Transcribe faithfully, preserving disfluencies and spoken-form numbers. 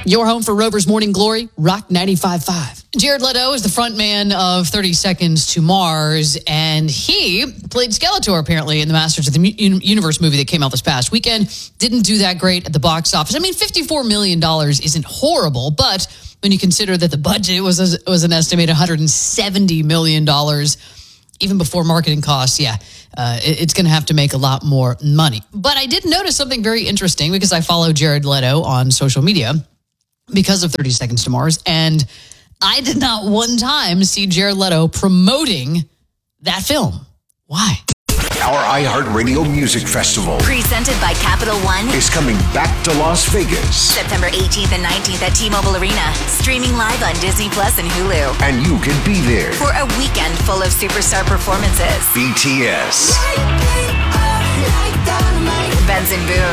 Your home for Rover's Morning Glory, Rock ninety-five point five. Jared Leto is the front man of thirty seconds to Mars, and he played Skeletor, apparently, in the Masters of the Universe movie that came out this past weekend. Didn't do that great at the box office. I mean, fifty-four million dollars isn't horrible, but when you consider that the budget was, was an estimated one hundred seventy million dollars, even before marketing costs, yeah, uh, it's going to have to make a lot more money. But I did notice something very interesting because I follow Jared Leto on social media because of thirty seconds to Mars, and I did not one time see Jared Leto promoting that film. Why? Our iHeartRadio Music Festival, presented by Capital One, is coming back to Las Vegas. September eighteenth and nineteenth at T-Mobile Arena. Streaming live on Disney Plus and Hulu. And you can be there for a weekend full of superstar performances. B T S, Benson Boone,